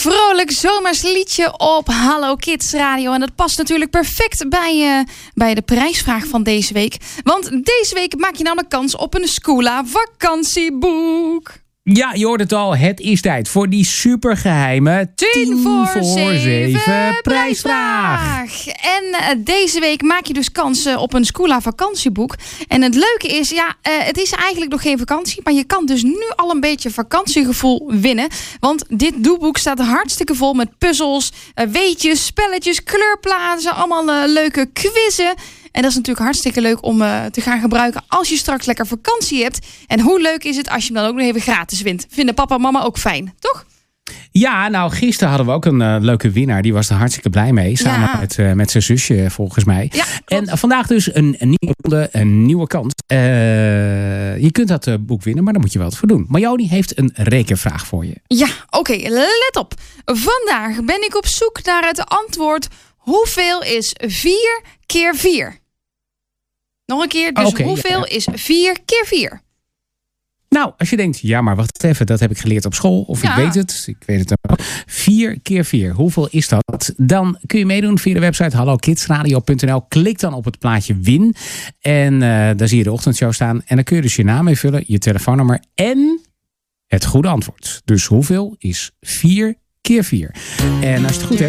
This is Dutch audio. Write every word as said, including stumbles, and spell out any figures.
vrolijk zomers liedje op Hallo Kids Radio. En dat past natuurlijk perfect bij, uh, bij de prijsvraag van deze week. Want deze week maak je namelijk kans op een Scoola vakantieboek. Ja, je hoort het al. Het is tijd voor die supergeheime tien voor zeven prijsvraag. En uh, deze week maak je dus kans uh, op een Scoola vakantieboek. En het leuke is, ja, uh, het is eigenlijk nog geen vakantie. Maar je kan dus nu al een beetje vakantiegevoel winnen. Want dit doelboek staat hartstikke vol met puzzels, uh, weetjes, spelletjes, kleurplaatsen. Allemaal uh, leuke quizzen. En dat is natuurlijk hartstikke leuk om uh, te gaan gebruiken als je straks lekker vakantie hebt. En hoe leuk is het als je hem dan ook nog even gratis wint? Vinden papa en mama ook fijn, toch? Ja, nou gisteren hadden we ook een uh, leuke winnaar. Die was er hartstikke blij mee. Samen ja. met, uh, met zijn zusje volgens mij. Ja, en uh, vandaag dus een, een nieuwe ronde, een nieuwe kans. Uh, je kunt dat uh, boek winnen, maar daar moet je wel wat voor doen. Marjoni heeft een rekenvraag voor je. Ja, oké, okay, let op. Vandaag ben ik op zoek naar het antwoord. Hoeveel is vier keer vier? Nog een keer, dus okay, hoeveel ja, ja. is vier keer vier? Nou, als je denkt, ja, maar wacht even, dat heb ik geleerd op school. Of ja. ik weet het, ik weet het ook. vier keer vier, hoeveel is dat? Dan kun je meedoen via de website hallo kids radio punt n l. Klik dan op het plaatje win. En uh, daar zie je de ochtendshow staan. En dan kun je dus je naam invullen, je telefoonnummer en het goede antwoord. Dus hoeveel is vier keer vier? En als je het goed hebt,